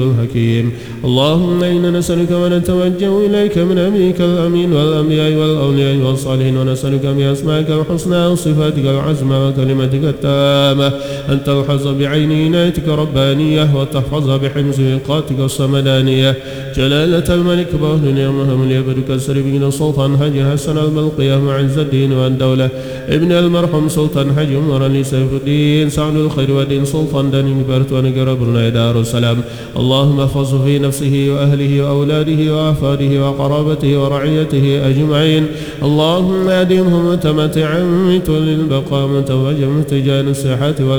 الحكيم. اللهم إنا نسألك ونتوجه إليك من أمرك الأمين والأنبياء والأولياء والصالحين، ونسألك بأسمائك الحسنى وصفاتك العظمى وكلمتك التامة أن تلحظ بعين عنايتك ربانية وتحفظ بحمز وقاتك الصمدانية جلالة الملك بأهل نعمهم ليبدك السربين سلطان حج حسن الملقية معز الدين والدولة ابن المرحوم سلطان حج عمر لسيف الدين سعد الخير ودين سلطان دنين برت ونقربنا دار السلام. اللهم احفظه في نفسه وأهله وأولاده وأحفاده وقرابته ورعيته أجمعين. اللهم أدمه متمتعا متولي البقاء متوجا متجان الصحة